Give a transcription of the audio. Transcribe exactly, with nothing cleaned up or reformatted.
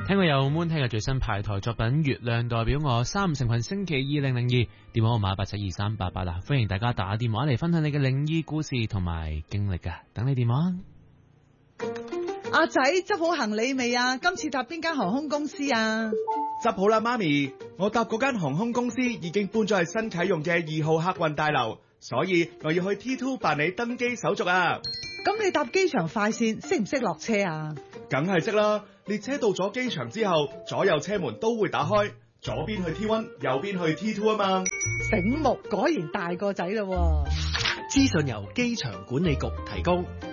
聽過有 Moon 聽嘅最新排台作品《月亮代表我》，三五成群星期二零零二，電話號碼八七二三八八啦，歡迎大家打電話嚟分享你嘅靈異故事同埋經歷噶，等你電話。 阿仔執好行李未啊？今次搭邊間航空公司啊？ 執好啦，媽咪，我搭嗰間航空公司已經搬咗去新啟用嘅二號客運大樓，所以我要去 T 二 辦理登機手續啊。 咁你搭機場快線識唔識落車啊？ 梗係識啦，列車到咗機場之後，左右車門都會打開，左邊去 T 一，右邊去 T 二啊嘛。 醒目，果然大個仔啦喎。 資訊由機場管理局提供。